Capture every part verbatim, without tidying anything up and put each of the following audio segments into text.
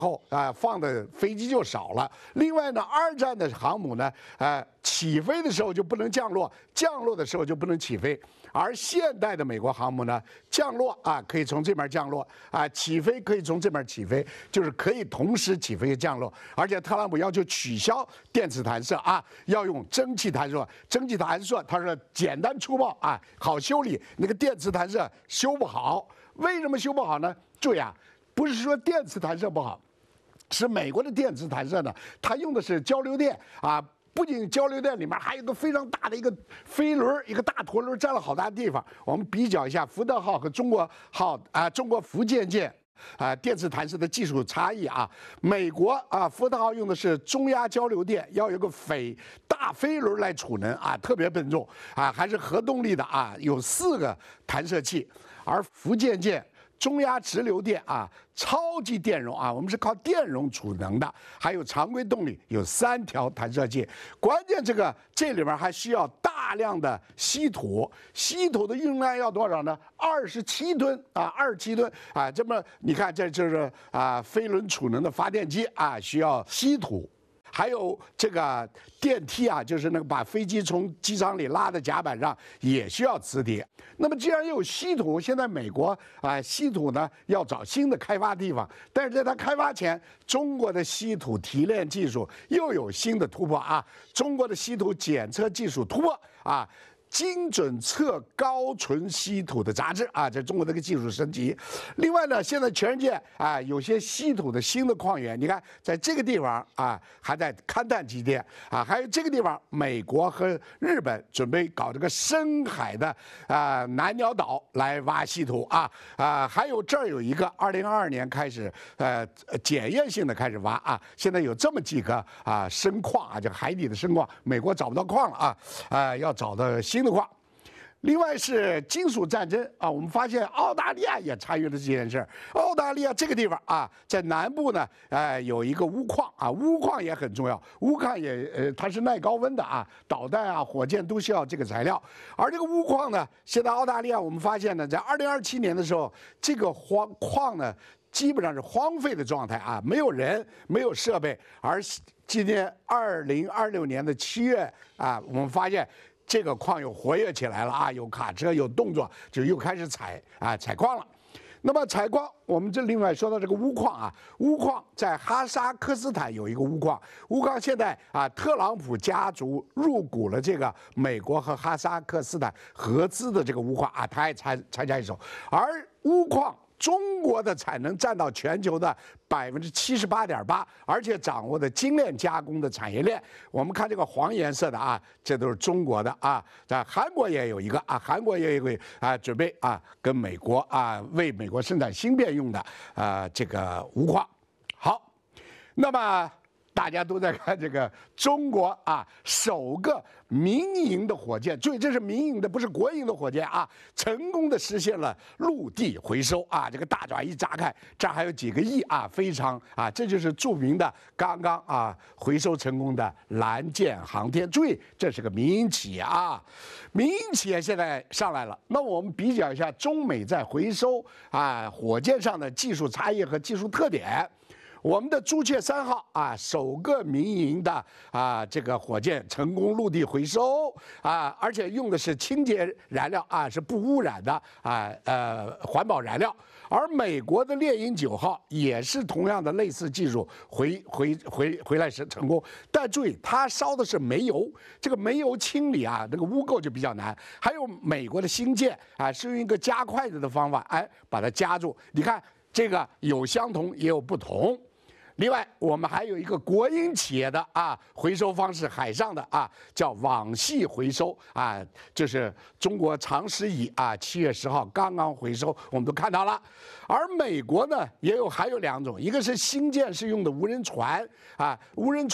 后啊，放的飞机就少了。另外呢，二战的航母呢，呃，起飞的时候就不能降落，降落的时候就不能起飞。而现代的美国航母呢，降落啊可以从这边降落啊，起飞可以从这边起飞，就是可以同时起飞降落。而且特朗普要求取消电磁弹射啊，要用蒸汽弹射。蒸汽弹射他说简单粗暴啊，好修理。那个电磁弹射修不好，为什么修不好呢？注意啊，不是说电磁弹射不好。是美国的电磁弹射呢，它用的是交流电啊，不仅交流电里面还有一个非常大的一个飞轮，一个大陀轮占了好大地方。我们比较一下福特号和中国号啊，中国福建舰啊电磁弹射的技术差异啊。美国啊福特号用的是中压交流电，要有个飞大飞轮来储能啊，特别笨重啊，还是核动力的啊，有四个弹射器，而福建舰。中压直流电啊，超级电容啊，我们是靠电容储能的，还有常规动力，有三条弹射器。关键这个这里面还需要大量的稀土，稀土的用量要多少呢？二十七吨啊，二十七吨啊，这么你看，这就是啊飞轮储能的发电机啊，需要稀土。还有这个电梯啊，就是那个把飞机从机场里拉的甲板上，也需要磁铁。那么既然有稀土，现在美国啊稀土呢要找新的开发地方，但是在它开发前，中国的稀土提炼技术又有新的突破啊！中国的稀土检测技术突破啊！精准测高纯稀土的杂质啊，这中国这个技术升级。另外呢，现在全世界啊有些稀土的新的矿源，你看在这个地方啊还在勘探基地啊，还有这个地方，美国和日本准备搞这个深海的啊南鸟岛来挖稀土啊啊，还有这儿有一个二零二二年开始呃检验性的开始挖啊，现在有这么几个啊深矿啊，这个海底的深矿，美国找不到矿了啊啊，要找到新的矿。另外是金属战争啊，我们发现澳大利亚也参与了这件事儿。澳大利亚这个地方啊，在南部呢，呃，有一个钨矿啊，钨矿也很重要，钨矿也呃，它是耐高温的啊，导弹啊、火箭都需要这个材料。而这个钨矿呢，现在澳大利亚我们发现呢，在二零二七年的时候，这个荒矿呢，基本上是荒废的状态啊，没有人，没有设备。而今年二零二六年的七月啊，我们发现。这个矿又活跃起来了啊，有卡车有动作，就又开始采啊采矿了。那么采矿，我们这另外说到这个钨矿啊，钨矿在哈萨克斯坦有一个钨矿，钨矿现在啊，特朗普家族入股了这个美国和哈萨克斯坦合资的这个钨矿啊，他也参参加一手，而钨矿。中国的产能占到全球的百分之七十八点八，而且掌握的精炼加工的产业链。我们看这个黄颜色的啊，这都是中国的啊。在韩国也有一个啊，韩国也有一个啊，准备啊跟美国啊为美国生产芯片用的啊这个钨矿。好，那么。大家都在看这个中国啊，首个民营的火箭，注意这是民营的，不是国营的火箭啊，成功的实现了陆地回收啊，这个大爪一炸开，这儿还有几个亿啊，非常啊，这就是著名的刚刚啊回收成功的蓝箭航天。注意，这是个民营企业啊，民营企业现在上来了。那我们比较一下中美在回收啊火箭上的技术差异和技术特点。我们的朱雀三号啊，首个民营的啊这个火箭成功陆地回收啊，而且用的是清洁燃料啊，是不污染的啊呃环保燃料。而美国的猎鹰九号也是同样的类似技术回回回回来是成功，但注意它烧的是煤油，这个煤油清理啊，那个污垢就比较难。还有美国的星舰啊，是用一个加筷子的方法，哎，把它夹住。你看这个有相同也有不同。另外，我们还有一个国营企业的啊回收方式，海上的啊叫网系回收啊，就是中国长实乙啊，七月十号刚刚回收，我们都看到了。而美国呢，也有还有两种，一个是星舰是用的无人船啊，无人船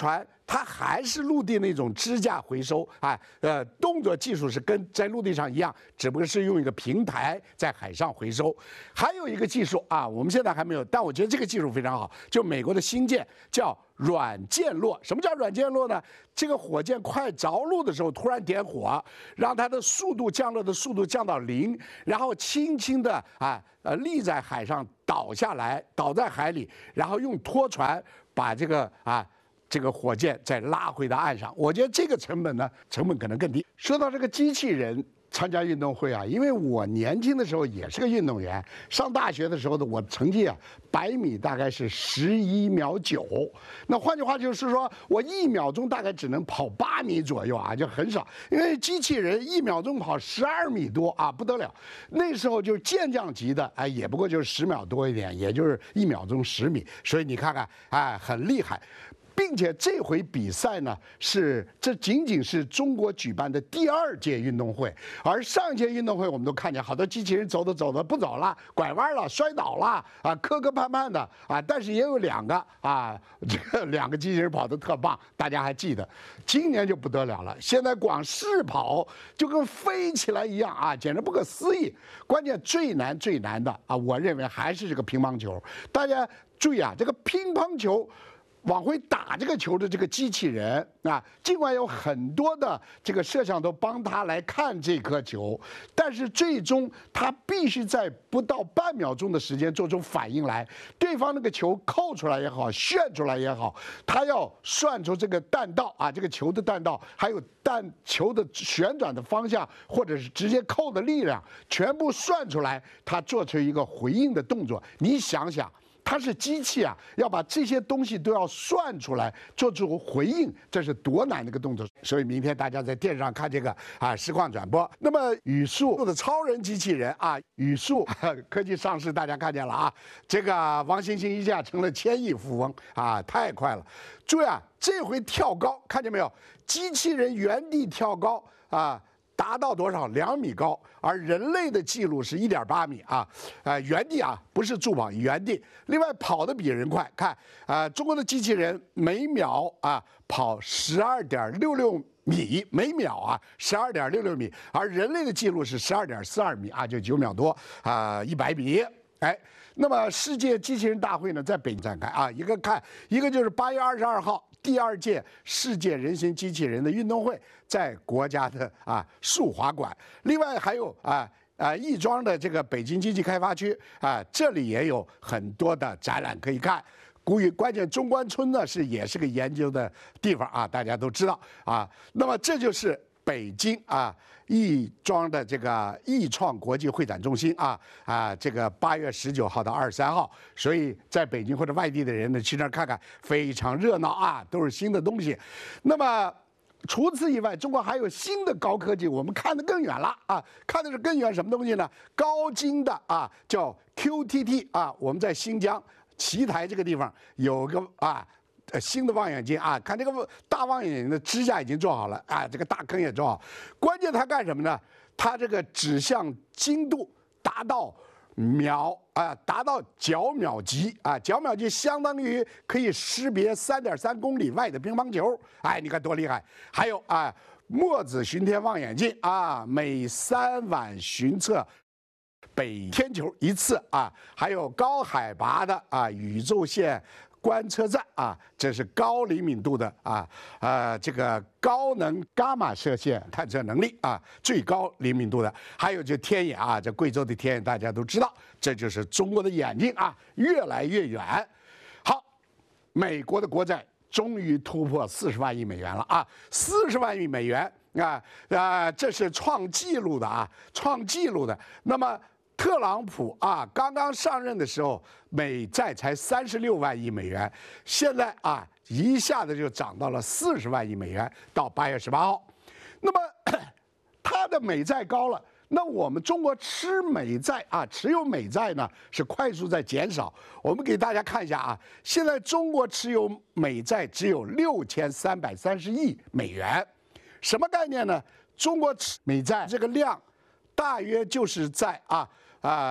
它还是陆地那种支架回收啊，呃，动作技术是跟在陆地上一样，只不过是用一个平台在海上回收。还有一个技术啊，我们现在还没有，但我觉得这个技术非常好，就美国的新舰叫软降落。什么叫软降落呢？这个火箭快着陆的时候突然点火，让它的速度降落的速度降到零，然后轻轻的啊呃立在海上倒下来，倒在海里，然后用拖船把这个啊。这个火箭再拉回到岸上，我觉得这个成本呢，成本可能更低。说到这个机器人参加运动会啊，因为我年轻的时候也是个运动员，上大学的时候呢，我成绩啊，百米大概是十一秒九，那换句话就是说我一秒钟大概只能跑八米左右啊，就很少。因为机器人一秒钟跑十二米多啊，不得了。那时候就是健将级的，哎，也不过就是十秒多一点，也就是一秒钟十米，所以你看看，哎，很厉害。并且这回比赛呢，是这仅仅是中国举办的第二届运动会，而上一届运动会我们都看见好多机器人走着走着不走了，拐弯了，摔倒了啊，磕磕绊绊的啊，但是也有两个啊，这个两个机器人跑得特棒，大家还记得。今年就不得了了，现在光试跑就跟飞起来一样啊，简直不可思议。关键最难最难的啊，我认为还是这个乒乓球。大家注意啊，这个乒乓球。往回打这个球的这个机器人啊，尽管有很多的这个摄像头帮他来看这颗球，但是最终他必须在不到半秒钟的时间做出反应来。对方那个球扣出来也好，旋出来也好，他要算出这个弹道啊，这个球的弹道，还有弹球的旋转的方向，或者是直接扣的力量，全部算出来，他做出一个回应的动作。你想想。它是机器啊，要把这些东西都要算出来，做出回应，这是多难的一个动作。所以明天大家在电视上看这个啊实况转播。那么语速的超人机器人啊，语速科技上市，大家看见了啊，这个王星星一下成了千亿富翁啊，太快了。注意啊，这回跳高看见没有？机器人原地跳高啊。达到多少？两米高，而人类的记录是一点八米啊，呃，原地啊，不是助跑，原地。另外跑得比人快，看啊、呃，中国的机器人每秒啊跑十二点六六米，每秒啊十二点六六米，而人类的记录是十二点四二米啊，就九秒多啊，一百米。哎，那么世界机器人大会呢，在北京展开啊，一个看，一个就是八月二十二号。第二届世界人形机器人的运动会在国家的啊速滑馆，另外还有啊啊亦庄的这个北京经济开发区啊，这里也有很多的展览可以看。估计关键中关村呢是也是个研究的地方啊，大家都知道啊。那么这就是北京啊亦庄的这个亦创国际会展中心啊啊，这个八月十九号到二十三号，所以在北京或者外地的人呢去那儿看看，非常热闹啊，都是新的东西。那么除此以外，中国还有新的高科技，我们看得更远了啊，看的是更远什么东西呢？高精的啊，叫 Q T T 啊，我们在新疆奇台这个地方有个啊。呃，新的望远镜啊，看这个大望远镜的支架已经做好了啊，这个大坑也做好。关键它干什么呢？它这个指向精度达到秒啊，达到角秒级啊，角秒级相当于可以识别三点三公里外的乒乓球。哎，你看多厉害！还有啊，墨子巡天望远镜啊，每三晚巡测北天球一次啊，还有高海拔的啊宇宙线。观测站啊，这是高灵敏度的啊，呃，这个高能伽马射线探测能力啊，最高灵敏度的。还有就天眼啊，这贵州的天眼大家都知道，这就是中国的眼睛啊，越来越远。好，美国的国债终于突破四十万亿美元了啊，四十万亿美元啊啊，这是创纪录的啊，创纪录的。那么。特朗普啊，刚刚上任的时候，美债才三十六万亿美元，现在啊，一下子就涨到了四十万亿美元，到八月十八号。那么，他的美债高了，那我们中国吃美债啊，持有美债呢是快速在减少。我们给大家看一下啊，现在中国持有美债只有六千三百三十亿美元，什么概念呢？中国持美债这个量，大约就是在啊。啊，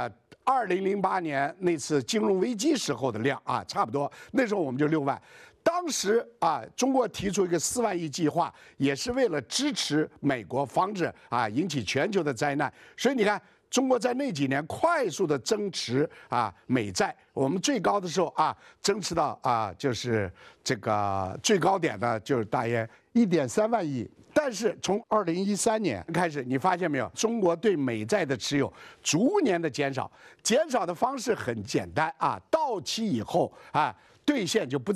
二零零八年那次金融危机时候的量啊，差不多。那时候我们就六万。当时啊，中国提出一个四万亿计划，也是为了支持美国，防止啊引起全球的灾难。所以你看。中国在那几年快速的增持啊美债，我们最高的时候啊增持到啊就是这个最高点呢就是大约一点三万亿。但是从二零一三年开始，你发现没有，中国对美债的持有逐年的减少，减少的方式很简单啊，到期以后啊兑现就不。